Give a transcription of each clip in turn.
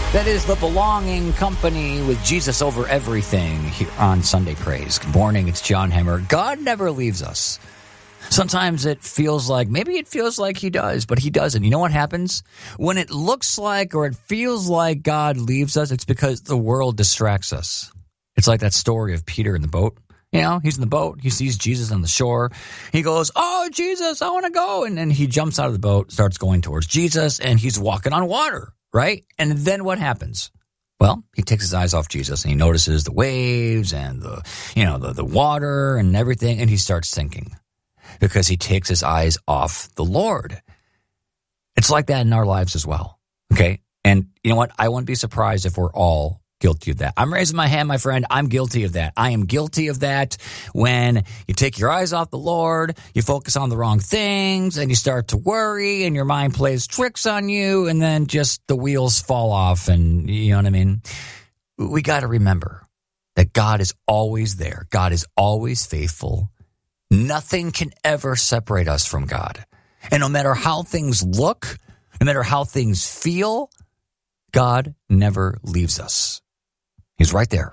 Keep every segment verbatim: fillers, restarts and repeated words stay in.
That is the Belonging Company with Jesus Over Everything here on Sunday Praise. Good morning, it's John Hemmer. God never leaves us. Sometimes it feels like, maybe it feels like he does, but he doesn't. You know what happens? When it looks like or it feels like God leaves us, it's because the world distracts us. It's like that story of Peter in the boat. You know, he's in the boat. He sees Jesus on the shore. He goes, oh, Jesus, I want to go. And then he jumps out of the boat, starts going towards Jesus, and he's walking on water. Right? And then what happens? Well, he takes his eyes off Jesus and he notices the waves and the, you know, the, the water and everything, and he starts sinking because he takes his eyes off the Lord. It's like that in our lives as well. Okay? And you know what? I wouldn't be surprised if we're all guilty of that. I'm raising my hand, my friend. I'm guilty of that. I am guilty of that when you take your eyes off the Lord, you focus on the wrong things, and you start to worry, and your mind plays tricks on you, and then just the wheels fall off, and you know what I mean? We got to remember that God is always there. God is always faithful. Nothing can ever separate us from God. And no matter how things look, no matter how things feel, God never leaves us. He's right there.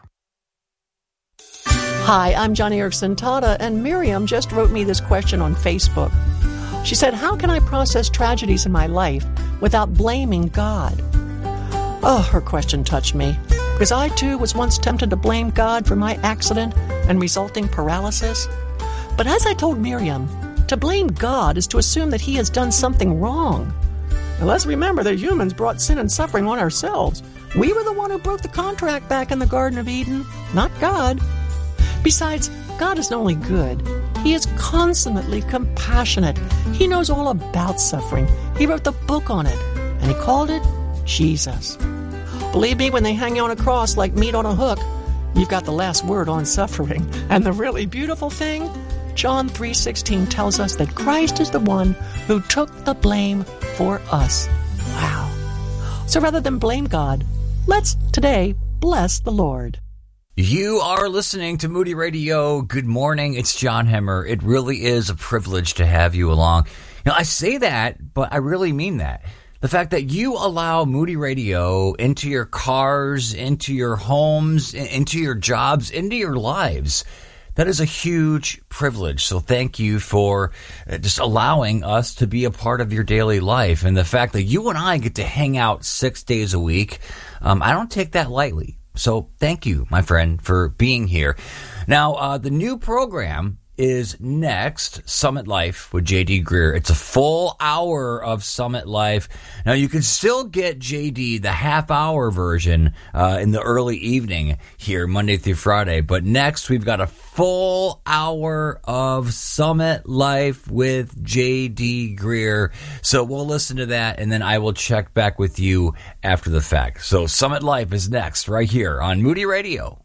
Hi, I'm Johnny Erickson Tata, and Miriam just wrote me this question on Facebook. She said, how can I process tragedies in my life without blaming God? Oh, her question touched me, because I too was once tempted to blame God for my accident and resulting paralysis. But as I told Miriam, to blame God is to assume that he has done something wrong. And let's remember that humans brought sin and suffering on ourselves. We were the one who broke the contract back in the Garden of Eden, not God. Besides, God is not only good, he is consummately compassionate. He knows all about suffering. He wrote the book on it, and he called it Jesus. Believe me, when they hang you on a cross like meat on a hook, you've got the last word on suffering. And the really beautiful thing, John three sixteen tells us that Christ is the one who took the blame for us. Wow. So rather than blame God, let's today bless the Lord. You are listening to Moody Radio. Good morning. It's John Hemmer. It really is a privilege to have you along. You know, I say that, but I really mean that. The fact that you allow Moody Radio into your cars, into your homes, into your jobs, into your lives. That is a huge privilege. So thank you for just allowing us to be a part of your daily life. And the fact that you and I get to hang out six days a week, um, I don't take that lightly. So thank you, my friend, for being here. Now, uh, the new program is next, Summit Life with J D Greear. It's a full hour of Summit Life. Now, you can still get J D, the half-hour version, uh, in the early evening here, Monday through Friday. But next, we've got a full hour of Summit Life with J D Greear. So we'll listen to that, and then I will check back with you after the fact. So Summit Life is next, right here on Moody Radio.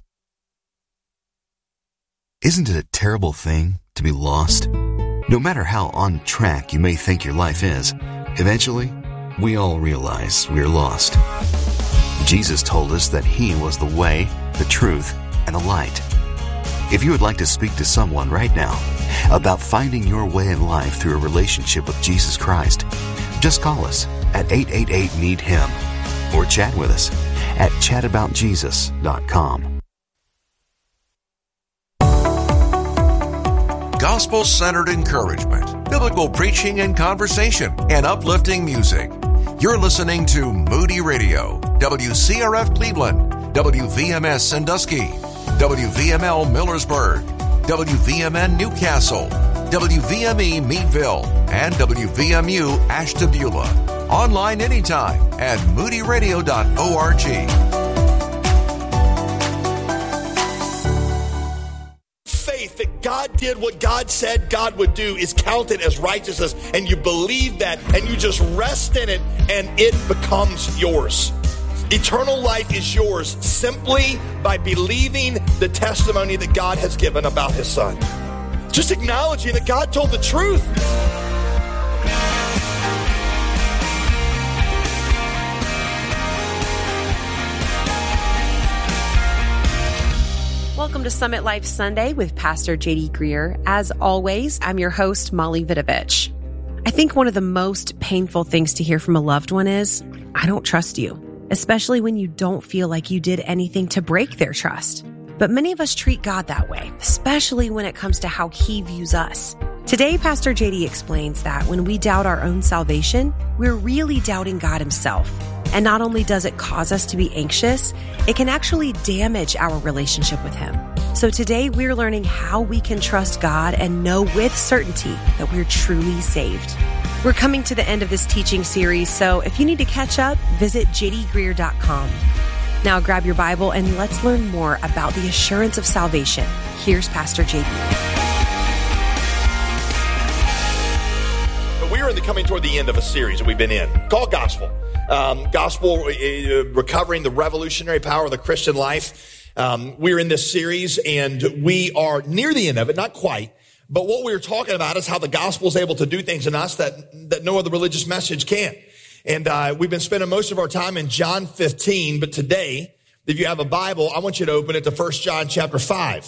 Isn't it a terrible thing to be lost? No matter how on track you may think your life is, eventually, we all realize we're lost. Jesus told us that he was the way, the truth, and the light. If you would like to speak to someone right now about finding your way in life through a relationship with Jesus Christ, just call us at eight eight eight, need him or chat with us at chat about jesus dot com. Gospel-centered encouragement, biblical preaching and conversation, and uplifting music. You're listening to Moody Radio, W C R F Cleveland, W V M S Sandusky, W V M L Millersburg, W V M N Newcastle, W V M E Meadville, and W V M U Ashtabula. Online anytime at moody radio dot org. That God did what God said God would do is counted as righteousness, and you believe that and you just rest in it, and it becomes yours. Eternal life is yours simply by believing the testimony that God has given about his son. Just acknowledging that God told the truth. Welcome to Summit Life Sunday with Pastor J D Greear. As always, I'm your host, Molly Vidovich. I think one of the most painful things to hear from a loved one is, I don't trust you. especially when you don't feel like you did anything to break their trust. But many of us treat God that way, especially when it comes to how he views us. Today, Pastor J D explains that when we doubt our own salvation, we're really doubting God himself. And not only does it cause us to be anxious, it can actually damage our relationship with him. So today we're learning how we can trust God and know with certainty that we're truly saved. We're coming to the end of this teaching series, so if you need to catch up, visit j d greer dot com. Now grab your Bible and let's learn more about the assurance of salvation. Here's Pastor J D. We are in the coming toward the end of a series that we've been in called Gospel. Um, gospel, uh, recovering the revolutionary power of the Christian life. Um, we're in this series and we are near the end of it, not quite. But what we're talking about is how the gospel is able to do things in us that, that no other religious message can. And uh, we've been spending most of our time in John fifteen, but today, if you have a Bible, I want you to open it to First John chapter five.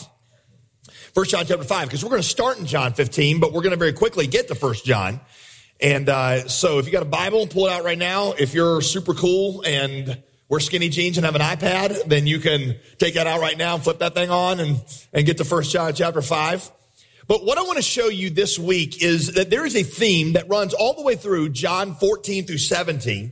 First John chapter five, because we're going to start in John fifteen, but we're going to very quickly get to First John. And uh, so if you got a Bible, pull it out right now. If you're super cool and wear skinny jeans and have an iPad, then you can take that out right now and flip that thing on and, and get to First John chapter five. But what I want to show you this week is that there is a theme that runs all the way through John fourteen through seventeen.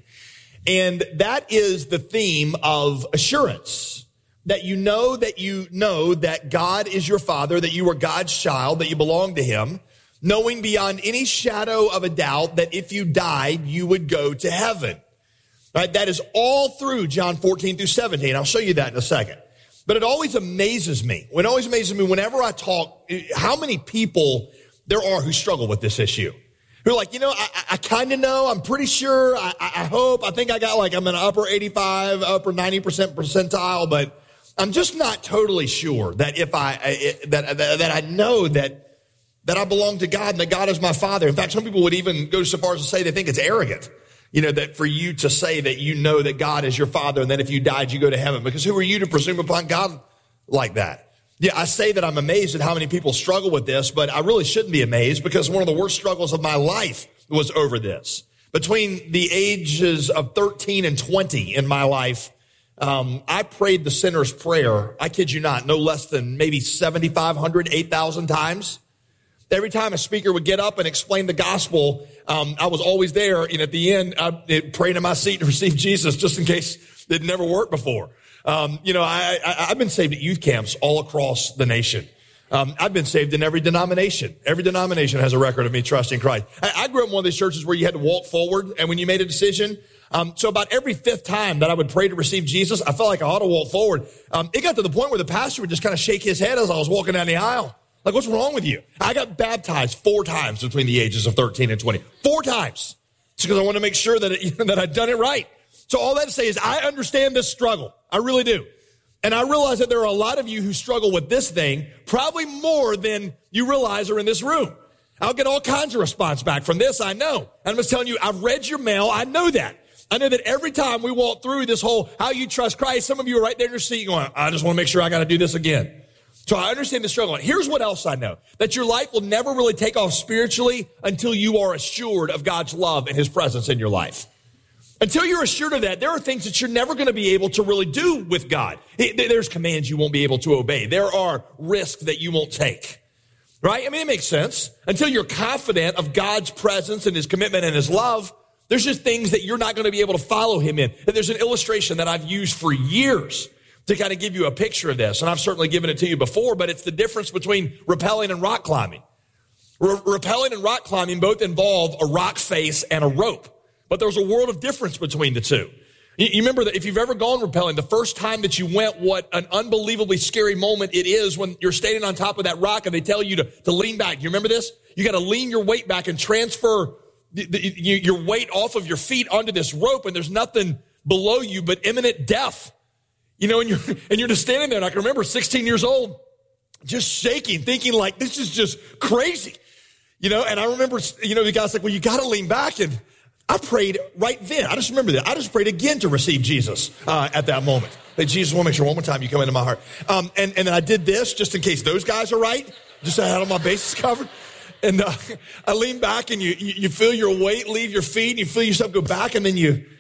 And that is the theme of assurance. That you know that you know that God is your Father, that you are God's child, that you belong to him. Knowing beyond any shadow of a doubt that if you died, you would go to heaven. Right? That is all through John fourteen through seventeen. I'll show you that in a second. But it always amazes me. It always amazes me whenever I talk, how many people there are who struggle with this issue. Who are like, you know, I, I kind of know, I'm pretty sure, I, I hope, I think I got like, I'm an upper eighty-five, upper ninety percent percentile, but I'm just not totally sure that if I, that, that, that I know that, that I belong to God and that God is my Father. In fact, some people would even go so far as to say they think it's arrogant. You know, that for you to say that you know that God is your Father and that if you died, you go to heaven. Because who are you to presume upon God like that? Yeah, I say that I'm amazed at how many people struggle with this, but I really shouldn't be amazed because one of the worst struggles of my life was over this. Between the ages of thirteen and twenty in my life, um, I prayed the sinner's prayer, I kid you not, no less than maybe seventy-five hundred, eight thousand times. Every time a speaker would get up and explain the gospel, um, I was always there. And at the end, I prayed in my seat to receive Jesus just in case it never worked before. Um, you know, I, I, I've been saved at youth camps all across the nation. Um, I've been saved in every denomination. Every denomination has a record of me trusting Christ. I, I grew up in one of these churches where you had to walk forward. And when you made a decision, um, so about every fifth time that I would pray to receive Jesus, I felt like I ought to walk forward. Um, it got to the point where the pastor would just kind of shake his head as I was walking down the aisle. Like, what's wrong with you? I got baptized four times between the ages of thirteen and twenty. Four times. It's because I want to make sure that it, that I'd done it right. So all that to say is I understand this struggle. I really do. And I realize that there are a lot of you who struggle with this thing, probably more than you realize are in this room. I'll get all kinds of response back from this, I know. And I'm just telling you, I've read your mail. I know that. I know that every time we walk through this whole how you trust Christ, some of you are right there in your seat going, I just want to make sure I got to do this again. So I understand the struggle. Here's what else I know. That your life will never really take off spiritually until you are assured of God's love and his presence in your life. Until you're assured of that, there are things that you're never going to be able to really do with God. There's commands you won't be able to obey. There are risks that you won't take. Right? I mean, it makes sense. Until you're confident of God's presence and his commitment and his love, there's just things that you're not going to be able to follow him in. And there's an illustration that I've used for years to kind of give you a picture of this. And I've certainly given it to you before, but it's the difference between rappelling and rock climbing. R- rappelling and rock climbing both involve a rock face and a rope, but there's a world of difference between the two. You, you remember that if you've ever gone rappelling, the first time that you went, what an unbelievably scary moment it is when you're standing on top of that rock and they tell you to, to lean back. You remember this? You got to lean your weight back and transfer the, the, you, your weight off of your feet onto this rope, and there's nothing below you but imminent death. You know, and you're, and you're just standing there, and I can remember sixteen years old, just shaking, thinking like, this is just crazy. You know, and I remember, you know, the guy's like, well, you got to lean back. And I prayed right then. I just remember that. I just prayed again to receive Jesus uh, at that moment. That Jesus, I want to make sure one more time you come into my heart. Um, and, and then I did this just in case those guys are right. Just so I had all my bases covered. And uh, I lean back, and you, you you feel your weight leave your feet, and you feel yourself go back, and then you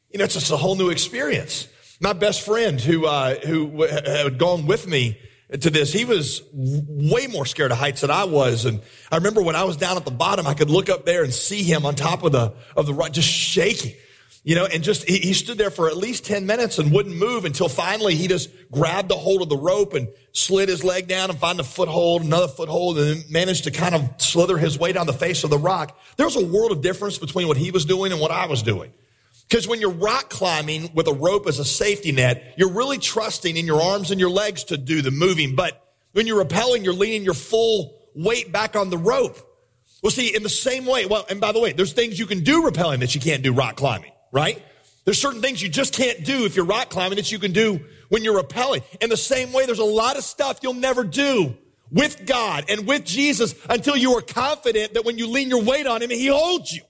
You know, it's just a whole new experience. My best friend who, uh, who had gone with me to this, he was way more scared of heights than I was. And I remember when I was down at the bottom, I could look up there and see him on top of the, of the rock, just shaking, you know, and just, he, he stood there for at least ten minutes and wouldn't move until finally he just grabbed a hold of the rope and slid his leg down and found a foothold, another foothold, and then managed to kind of slither his way down the face of the rock. There was a world of difference between what he was doing and what I was doing. Because when you're rock climbing with a rope as a safety net, you're really trusting in your arms and your legs to do the moving. But when you're rappelling, you're leaning your full weight back on the rope. Well, see, in the same way, well, and by the way, there's things you can do rappelling that you can't do rock climbing, right? There's certain things you just can't do if you're rock climbing that you can do when you're rappelling. In the same way, there's a lot of stuff you'll never do with God and with Jesus until you are confident that when you lean your weight on him, he holds you.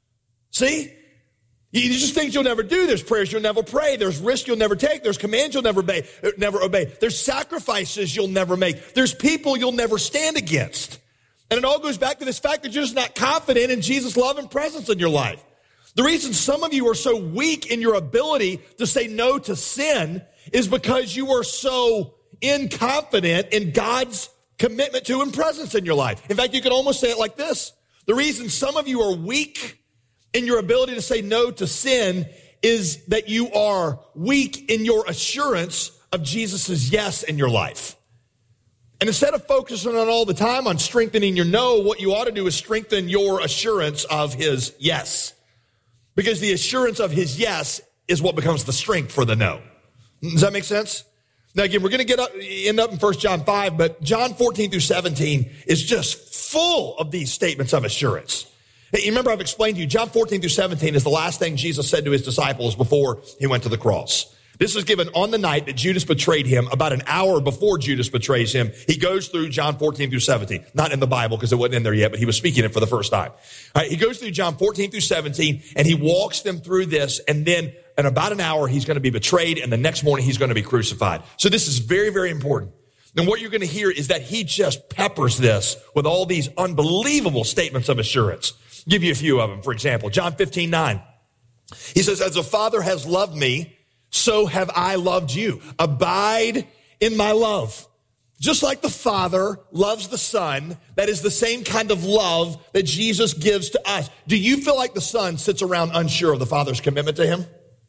See? There's just things you'll never do. There's prayers you'll never pray. There's risks you'll never take. There's commands you'll never obey. Never obey. There's sacrifices you'll never make. There's people you'll never stand against. And it all goes back to this fact that you're just not confident in Jesus' love and presence in your life. The reason some of you are so weak in your ability to say no to sin is because you are so inconfident in God's commitment to and presence in your life. In fact, you could almost say it like this. The reason some of you are weak in your ability to say no to sin is that you are weak in your assurance of Jesus' yes in your life. And instead of focusing on all the time on strengthening your no, what you ought to do is strengthen your assurance of his yes. Because the assurance of his yes is what becomes the strength for the no. Does that make sense? Now again, we're going to get up, end up in First John five, but John fourteen through seventeen is just full of these statements of assurance. You remember I've explained to you, John fourteen through seventeen is the last thing Jesus said to his disciples before he went to the cross. This was given on the night that Judas betrayed him, about an hour before Judas betrays him. He goes through John fourteen through seventeen. Not in the Bible because it wasn't in there yet, but he was speaking it for the first time. All right, he goes through John fourteen through seventeen, and he walks them through this, and then in about an hour, he's going to be betrayed, and the next morning, he's going to be crucified. So this is very, very important. And what you're going to hear is that he just peppers this with all these unbelievable statements of assurance. I'll give you a few of them. For example, John fifteen nine. He says, as the Father has loved me, so have I loved you. Abide in my love. Just like the Father loves the Son, that is the same kind of love that Jesus gives to us. Do you feel like the Son sits around unsure of the Father's commitment to him?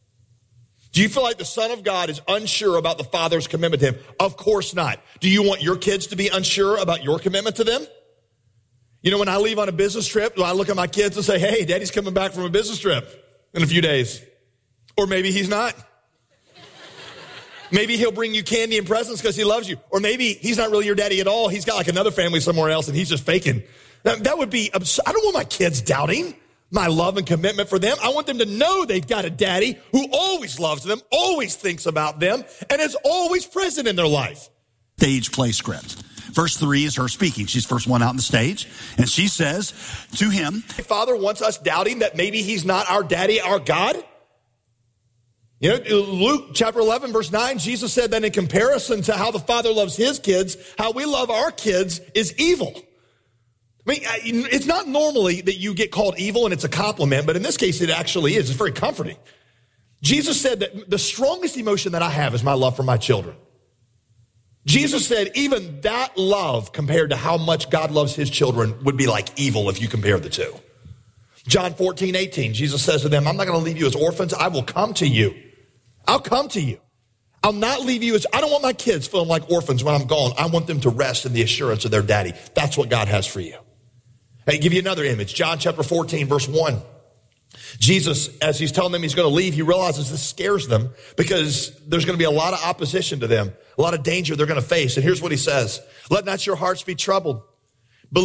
Do you feel like the Son of God is unsure about the Father's commitment to him? Of course not. Do you want your kids to be unsure about your commitment to them? You know, when I leave on a business trip, do I look at my kids and say, hey, Daddy's coming back from a business trip in a few days? Or maybe he's not. Maybe he'll bring you candy and presents because he loves you. Or maybe he's not really your daddy at all. He's got like another family somewhere else and he's just faking. That, that would be absurd. I don't want my kids doubting my love and commitment for them. I want them to know they've got a daddy who always loves them, always thinks about them, and is always present in their life. Stage play script. Verse three is her speaking. She's the first one out on the stage. And she says to him, Father wants us doubting that maybe he's not our daddy, our God. You know, Luke chapter eleven, verse nine, Jesus said that in comparison to how the Father loves his kids, how we love our kids is evil. I mean, it's not normally that you get called evil and it's a compliment, but in this case it actually is. It's very comforting. Jesus said that the strongest emotion that I have is my love for my children. Jesus said even that love compared to how much God loves his children would be like evil if you compare the two. John fourteen eighteen, Jesus says to them, I'm not going to leave you as orphans. I will come to you. I'll come to you. I'll not leave you as, I don't want my kids feeling like orphans when I'm gone. I want them to rest in the assurance of their daddy. That's what God has for you. Hey, give you another image. John chapter fourteen, verse one. Jesus, as he's telling them he's going to leave, he realizes this scares them because there's going to be a lot of opposition to them, a lot of danger they're going to face. And here's what he says. Let not your hearts be troubled.